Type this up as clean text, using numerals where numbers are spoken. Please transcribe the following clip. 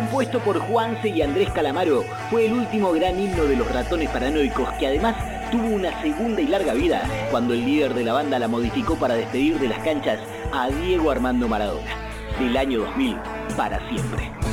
compuesto por Juanse y Andrés Calamaro, fue el último gran himno de los Ratones Paranoicos, que además tuvo una segunda y larga vida cuando el líder de la banda la modificó para despedir de las canchas a Diego Armando Maradona. Del año 2000 para siempre.